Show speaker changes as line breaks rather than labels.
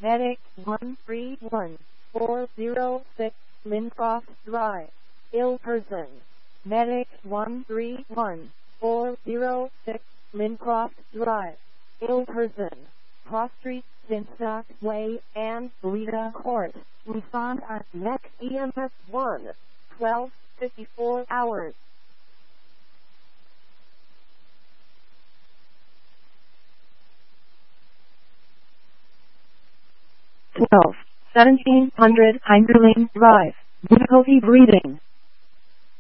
Medic 131406, Lincroft Drive, ill person. Medic 131406, Lincroft Drive, ill person. Cross Street, Finstock Way, and Rita Court. Respond at next EMS 1, 12:54 hours. 1700 Heinderling Drive, difficulty breathing.